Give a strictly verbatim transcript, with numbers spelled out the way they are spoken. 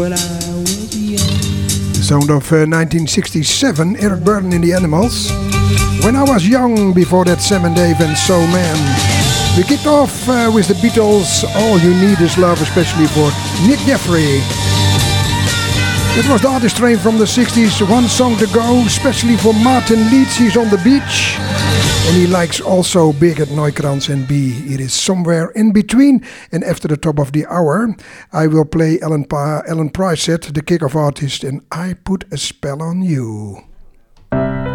The sound of uh, nineteen sixty-seven, Eric Burdon in The Animals. When I Was Young, before that Sam and Dave and Soul Man. We kicked off uh, with the Beatles, All You Need Is Love, especially for Nick Jeffrey. It was the artist train from the sixties, one song to go, especially for Martin Leeds. He's on the beach. And he likes also Birgit Neukrans and B. It is Somewhere in Between. And after the top of the hour, I will play Ellen, pa- Ellen Price, the kick-off artist, and I Put a Spell on You.